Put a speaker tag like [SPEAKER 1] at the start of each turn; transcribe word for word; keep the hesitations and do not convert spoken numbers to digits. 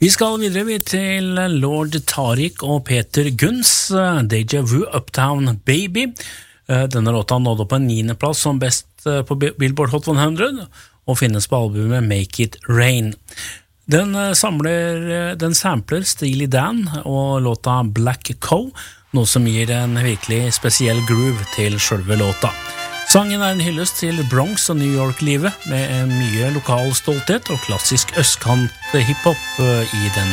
[SPEAKER 1] Vi skal videre vi til Lord Tariq og Peter Gunz, Deja Vu, Uptown Baby. Denne låta nådde på en niende plass som best på Billboard Hot hundre, og finnes på albumet Make It Rain. Den samler, den sampler Steely Dan og låta Black Cow, noe som gir en virkelig spesiell groove til selve låta. Sangen er en hyllest til Bronx og New York-livet, med mye lokal stolthet og klassisk østkant hiphop i den